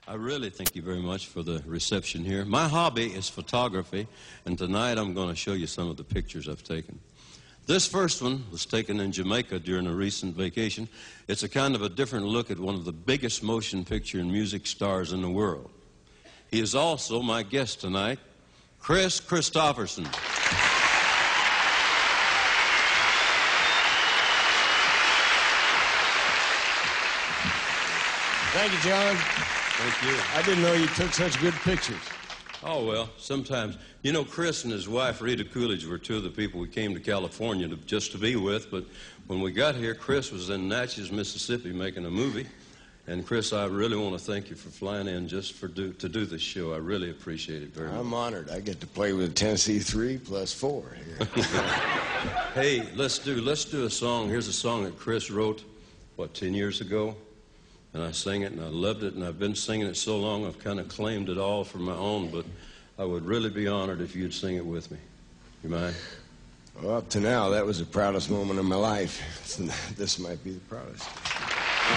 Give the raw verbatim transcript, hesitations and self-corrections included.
I really thank you very much for the reception here. My hobby is photography, and tonight I'm going to show you some of the pictures I've taken. This first one was taken in Jamaica during a recent vacation. It's a kind of a different look at one of the biggest motion picture and music stars in the world. He is also my guest tonight, Kris Kristofferson. Thank you, John. Thank you. I didn't know you took such good pictures. Oh, well, sometimes. You know, Kris and his wife, Rita Coolidge, were two of the people we came to California to, just to be with. But when we got here, Kris was in Natchez, Mississippi, making a movie. And, Kris, I really want to thank you for flying in just for do, to do this show. I really appreciate it very much. I'm honored. I get to play with Tennessee three plus four here. Hey, let's do, let's do a song. Here's a song that Kris wrote, what, ten years ago? And I sang it, and I loved it, and I've been singing it so long I've kind of claimed it all for my own, but I would really be honored if you'd sing it with me. You mind? Well, up to now, that was the proudest moment of my life. This might be the proudest.